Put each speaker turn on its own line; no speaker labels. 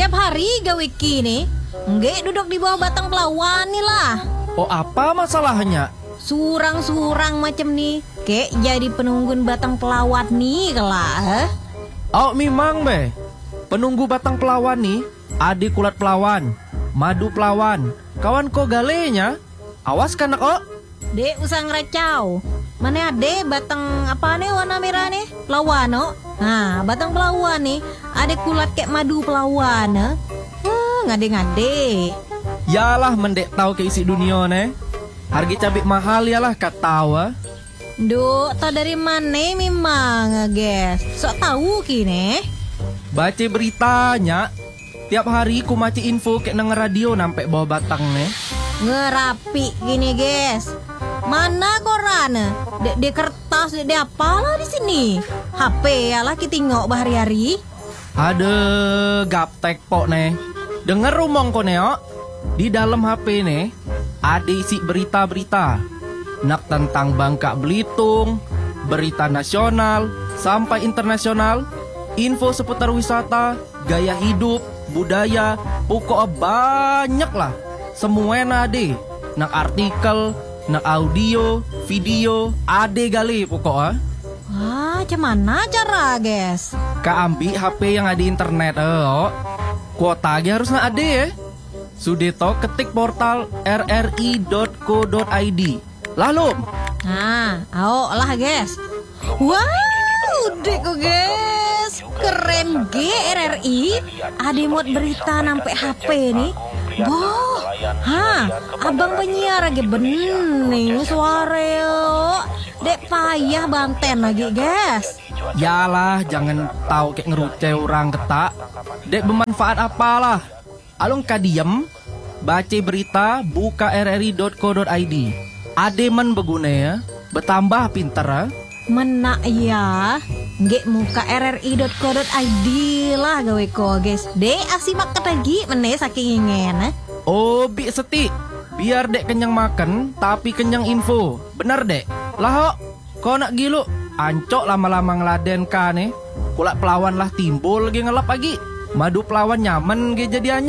tiap hari gawe kini. Nggak duduk di bawah batang pelawan nih lah.
Oh, apa masalahnya?
Surang-surang macam nih. Kayak jadi penunggun batang pelawat nih kelak.
Oh, memang be. Penunggu batang pelawan nih, adik kulat pelawan, madu pelawan, kawan ko galenya. Awas kan nak, oh.
Dek usah ngeracau. Mana ade batang apa nih warna merah nih? Pelawan, oh. Nah, batang pelawan nih, ade kulat kayak madu pelawan, eh. Ngade-ngade.
Yalah mendek tahu ke isi dunia nih. Harga cabai mahal yalah kat tahu.
Duh, tau dari mana memang, guys. Sok tahu kini.
Baca beritanya. Tiap hari ku maci info kayak nang radio nampak bawah batang nih.
Ngerapi gini, guys. Mana koran? Di kertas, di apalah di sini? HP ya lah kita tengok bahari-hari.
Ada gaptek pok nih. Dengar rumong ko neo. Di dalam HP nih ada isi berita-berita. Nak tentang Bangka Belitung, berita nasional sampai internasional, info seputar wisata, gaya hidup, budaya, pokok banyak lah. Semua ada. Nak artikel, nak audio, video, ada gali pokoknya.
Wah, macam mana cara, guys?
Ka ambil HP yang ada internet, kuota aja harus nak ada ya. Sudeto ketik portal rri.co.id. Lalu.
Nah, lah guys. Wow, deko guys. Keren RRI. Ada muat berita nampak HP nih. Boh, abang penyiar lagi bening suara yo. Dek payah banten lagi guys.
Yalah, jangan tahu kayak ngeruceh orang ketak. Dek bermanfaat apalah. Alung kadiem, baca berita, buka rri.co.id. Ademan beguna ya, bertambah pinter.
Menak ya, nggak muka rri.co.id lah gawe ko guys. Dek asimak lagi meneh saking ingin.
Oh, bi seti. Biar dek kenyang makan, tapi kenyang info. Benar dek. Lah kau nak gilu, ancok lama-lama ngeladen ka nih. Kulak pelawan lah timbul lagi ngelap lagi. Madu pelawan nyaman ge jadiannya.